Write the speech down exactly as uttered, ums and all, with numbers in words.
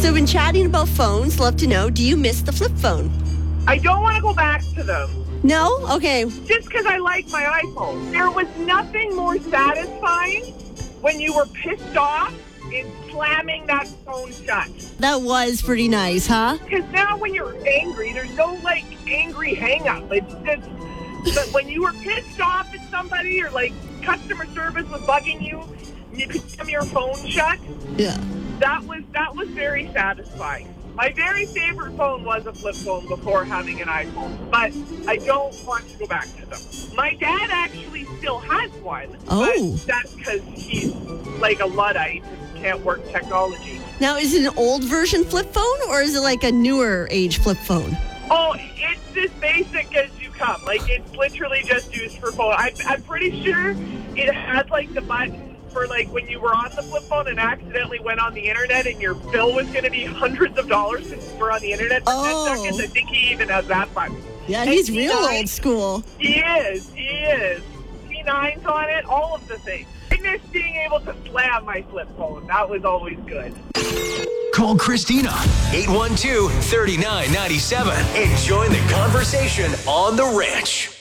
So when chatting about phones, love to know, do you miss the flip phone? I don't want to go back to them. No? Okay. Just because I like my iPhone. There was nothing more satisfying when you were pissed off in slamming that phone shut. That was pretty nice, huh? Because now when you're angry, there's no, like, angry hang-up. It's just, but when you were pissed off at somebody or, like, customer service was bugging you, you could slam your phone shut. Yeah. That was, that was very satisfying. My very favorite phone was a flip phone before having an iPhone, but I don't want to go back to them. My dad actually still has one, Oh. but that's because he's like a Luddite and can't work technology. Now, is it an old version flip phone or is it like a newer age flip phone? Oh, it's as basic as you come. Like, it's literally just used for phone. I'm, I'm pretty sure it has, like, the button for, like, when you were on the flip phone and accidentally went on the internet and your bill was going to be hundreds of dollars because you were on the internet for Oh. ten seconds. I think he even has that button. Yeah, And he's T real nine old school. He is. He is. T nines on it, all of the things. I miss being able to slam my flip phone. That was always good. Call Christina, eight one two, three nine nine seven, and join the conversation on The Ranch.